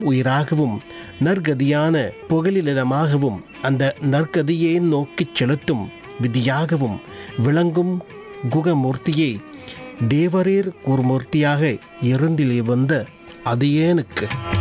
உயிராகவும் நற்கதியான புகலிடமாகவும் அந்த நற்கதியை நோக்கிச் செலுத்தும் விதியாகவும் விளங்கும் குகமூர்த்தியை தேவரீர் குருமூர்த்தியாக இரண்டிலே வந்த அதியேனுக்கு